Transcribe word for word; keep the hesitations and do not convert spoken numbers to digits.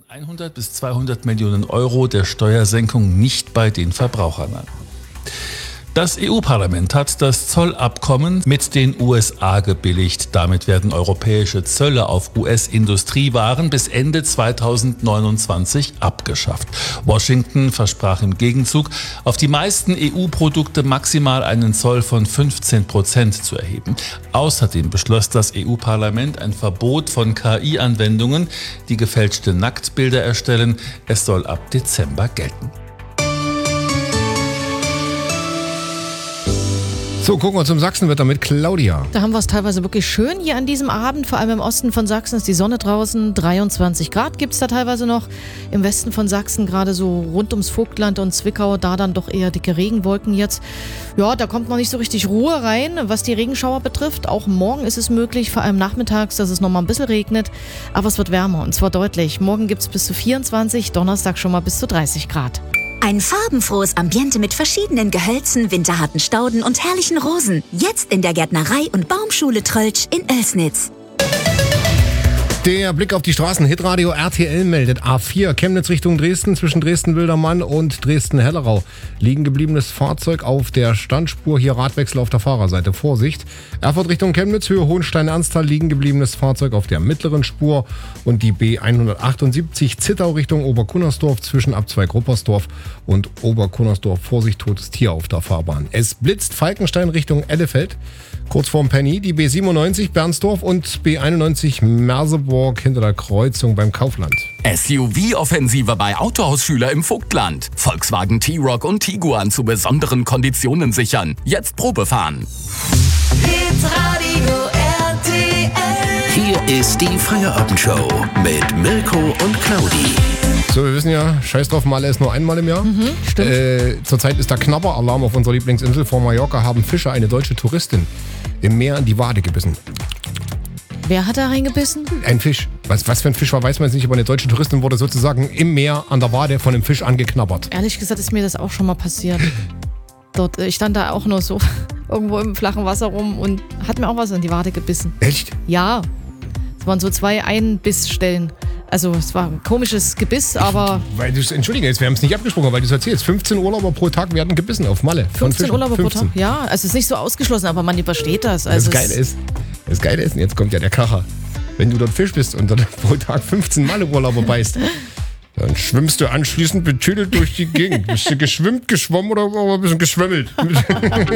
hundert bis zweihundert Millionen Euro der Steuersenkung nicht bei den Verbrauchern an. Das E U-Parlament hat das Zollabkommen mit den U S A gebilligt. Damit werden europäische Zölle auf U S-Industriewaren bis Ende zweitausendneunundzwanzig abgeschafft. Washington versprach im Gegenzug, auf die meisten E U-Produkte maximal einen Zoll von fünfzehn Prozent zu erheben. Außerdem beschloss das E U-Parlament ein Verbot von K I-Anwendungen, die gefälschte Nacktbilder erstellen. Es soll ab Dezember gelten. So, gucken wir zum Sachsenwetter mit Claudia. Da haben wir es teilweise wirklich schön hier an diesem Abend. Vor allem im Osten von Sachsen ist die Sonne draußen. dreiundzwanzig Grad gibt es da teilweise noch. Im Westen von Sachsen, gerade so rund ums Vogtland und Zwickau, da dann doch eher dicke Regenwolken jetzt. Ja, da kommt noch nicht so richtig Ruhe rein, was die Regenschauer betrifft. Auch morgen ist es möglich, vor allem nachmittags, dass es noch mal ein bisschen regnet. Aber es wird wärmer und zwar deutlich. Morgen gibt es bis zu vierundzwanzig, Donnerstag schon mal bis zu dreißig Grad. Ein farbenfrohes Ambiente mit verschiedenen Gehölzen, winterharten Stauden und herrlichen Rosen. Jetzt in der Gärtnerei- und Baumschule Tröltsch in Oelsnitz. Der Blick auf die Straßen. Hitradio R T L meldet A vier Chemnitz Richtung Dresden, zwischen Dresden-Wildermann und Dresden-Hellerau. Liegen gebliebenes Fahrzeug auf der Standspur, hier Radwechsel auf der Fahrerseite. Vorsicht. Erfurt Richtung Chemnitz, Höhe Hohenstein-Ernsthal, liegen gebliebenes Fahrzeug auf der mittleren Spur. Und die B hundertachtundsiebzig Zittau Richtung Oberkunnersdorf, zwischen Abzweig-Ruppersdorf und Oberkunnersdorf. Vorsicht, totes Tier auf der Fahrbahn. Es blitzt Falkenstein Richtung Ellefeld. Kurz vorm Penny, die B siebenundneunzig Bernsdorf und B einundneunzig Merseburg hinter der Kreuzung beim Kaufland. S U V-Offensive bei Autohausschüler im Vogtland. Volkswagen T-Roc und Tiguan zu besonderen Konditionen sichern. Jetzt Probefahren. Hitradio R T L. Hier ist die Feierabendshow mit Mirko und Claudi. So, wir wissen ja, scheiß drauf, Malle ist nur einmal im Jahr. Mhm, stimmt. Äh, zurzeit ist der Knabberalarm auf unserer Lieblingsinsel. Vor Mallorca haben Fischer eine deutsche Touristin im Meer in die Wade gebissen. Wer hat da reingebissen? Ein Fisch. Was, was für ein Fisch war, weiß man jetzt nicht, aber eine deutsche Touristin wurde sozusagen im Meer an der Wade von einem Fisch angeknabbert. Ehrlich gesagt ist mir das auch schon mal passiert. Dort, ich stand da auch nur so irgendwo im flachen Wasser rum und hat mir auch was in die Wade gebissen. Echt? Ja. Es waren so zwei Einbissstellen. Also es war ein komisches Gebiss, aber... Weil du, entschuldige, jetzt, wir haben es nicht abgesprochen, weil du es erzählst. fünfzehn Urlauber pro Tag werden gebissen auf Malle. fünfzehn Urlauber pro Tag? Ja, also es ist nicht so ausgeschlossen, aber man übersteht das. Also das Geile ist, das Geile ist, und jetzt kommt ja der Kracher, wenn du dort Fisch bist und dort pro Tag fünfzehn Malle-Urlauber beißt, dann schwimmst du anschließend betüdelt durch die Gegend. Bist du geschwimmt, geschwommen oder ein bisschen geschwemmelt?